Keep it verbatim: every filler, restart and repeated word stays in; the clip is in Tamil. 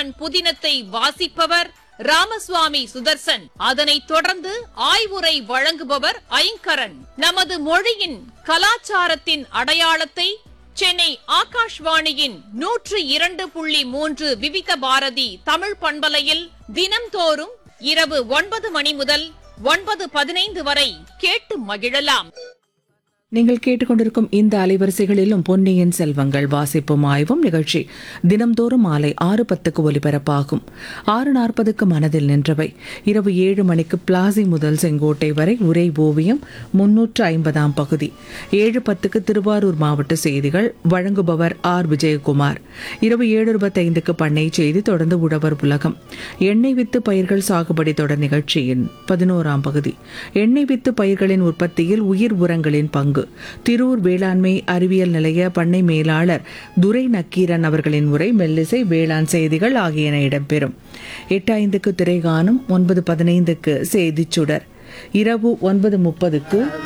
வேளாண் புதினத்தை வாசிப்பவர் ராமசுவாமி சுதர்சன். அதனைத் தொடர்ந்து ஆய்வுரை வழங்குபவர் ஐங்கரன். நமது மொழியின் கலாச்சாரத்தின் அடையாளத்தை சென்னை ஆகாஷ்வாணியின் நூற்று இரண்டு புள்ளி மூன்று விவித பாரதி தமிழ் பண்பலையில் தினம்தோறும் இரவு ஒன்பது மணி முதல் ஒன்பது பதினைந்து வரை கேட்டு மகிழலாம். நீங்கள் கேட்டுக்கொண்டிருக்கும் இந்த அலைவரிசைகளிலும் பொன்னியின் செல்வங்கள் வாசிப்பும் ஆய்வும் நிகழ்ச்சி தினம்தோறும் மாலை ஆறு பத்துக்கு ஒலிபரப்பாகும். ஆறு நாற்பதுக்கு மனதில் நின்றவை, இரவு ஏழு மணிக்கு பிளாசி முதல் செங்கோட்டை வரை உரை ஓவியம் முன்னூற்று ஐம்பதாம் பகுதி, ஏழு பத்துக்கு திருவாரூர் மாவட்ட செய்திகள் வழங்குபவர் ஆர் விஜயகுமார். இரவு ஏழு இருபத்தைந்துக்கு பண்ணை செய்தி, தொடர்ந்து உழவர் உலகம், எண்ணெய் வித்து பயிர்கள் சாகுபடி தொடர் நிகழ்ச்சியின் பதினோராம் பகுதி, எண்ணெய் வித்து பயிர்களின் உற்பத்தியில் உயிர் உரங்களின் பங்கு, திரூர் வேளாண்மை அறிவியல் நிலைய பண்ணை மேலாளர் துரை நக்கீரன் அவர்களின் உரை, மெல்லிசை, வேளாண் செய்திகள் ஆகியன இடம்பெறும். எட்டு ஐந்துக்கு திரைகாணும், ஒன்பது பதினைந்துக்கு செய்திச் சுடர், இரவு ஒன்பது முப்பதுக்கு